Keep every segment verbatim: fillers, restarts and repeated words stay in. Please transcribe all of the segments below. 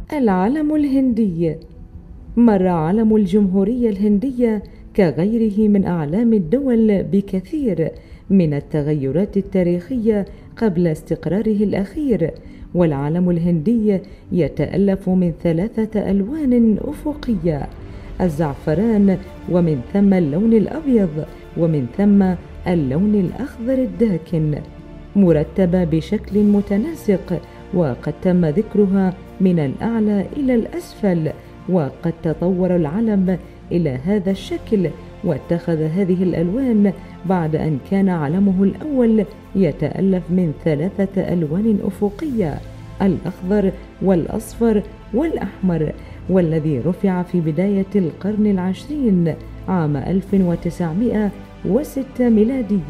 العلم الهندي. مر علم الجمهورية الهندية كغيره من أعلام الدول بكثير من التغيرات التاريخية قبل استقراره الأخير، والعلم الهندي يتألف من ثلاثة ألوان أفقية: الزعفران، ومن ثم اللون الأبيض، ومن ثم اللون الأخضر الداكن، مرتبة بشكل متناسق، وقد تم ذكرها من الأعلى إلى الأسفل. وقد تطور العلم إلى هذا الشكل واتخذ هذه الألوان بعد أن كان علمه الأول يتألف من ثلاثة ألوان أفقية: الأخضر والأصفر والأحمر، والذي رفع في بداية القرن العشرين عام ألف وتسعمائة وستة ميلادي.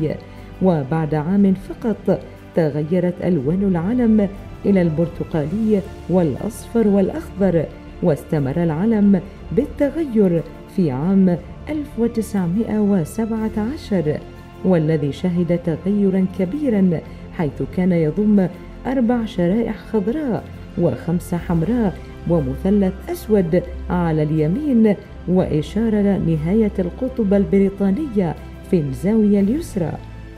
وبعد عام فقط تغيرت ألوان العلم إلى البرتقالي والأصفر والأخضر، واستمر العلم بالتغير في عام ألف وتسعمائة وسبعة عشر، والذي شهد تغيرا كبيرا، حيث كان يضم أربع شرائح خضراء وخمسة حمراء ومثلث أسود على اليمين، وإشارة لنهاية القطب البريطانية في الزاوية اليسرى.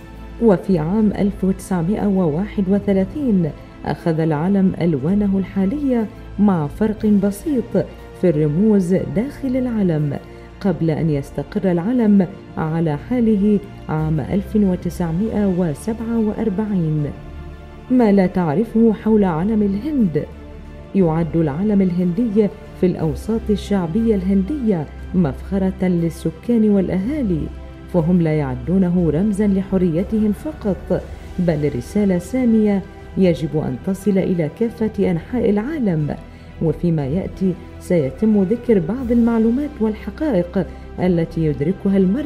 وفي عام ألف وتسعمائة وواحد وثلاثين أخذ العلم ألوانه الحالية مع فرق بسيط في الرموز داخل العلم، قبل أن يستقر العلم على حاله عام ألف وتسعمائة وسبعة وأربعين. ما لا تعرفه حول علم الهند: يعد العلم الهندي في الأوساط الشعبية الهندية مفخرة للسكان والأهالي، فهم لا يعدونه رمزا لحريتهم فقط، بل رسالة سامية يجب أن تصل إلى كافة أنحاء العالم. وفيما يأتي سيتم ذكر بعض المعلومات والحقائق التي يدركها المرء